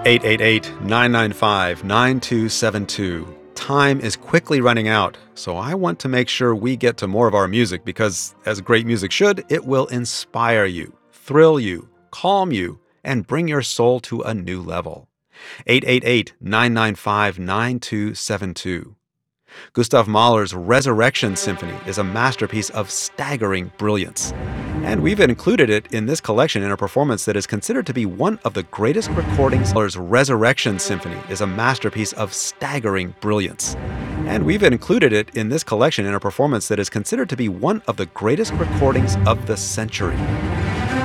888-995-9272. Time is quickly running out, so I want to make sure we get to more of our music because, as great music should, it will inspire you, thrill you, calm you, and bring your soul to a new level. 888-995-9272. Gustav Mahler's Resurrection Symphony is a masterpiece of staggering brilliance. And we've included it in this collection in a performance that is considered to be one of the greatest recordings. Mahler's Resurrection Symphony is a masterpiece of staggering brilliance. And we've included it in this collection in a performance that is considered to be one of the greatest recordings of the century.